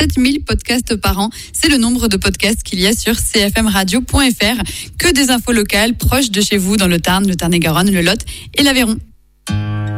7000 podcasts par an. C'est le nombre de podcasts qu'il y a sur cfmradio.fr. Que des infos locales proches de chez vous dans le Tarn, le Tarn-et-Garonne, le Lot et l'Aveyron.